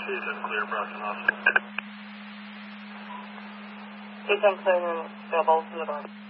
210 clear, Boston Austin. 210 clear, both to the bar.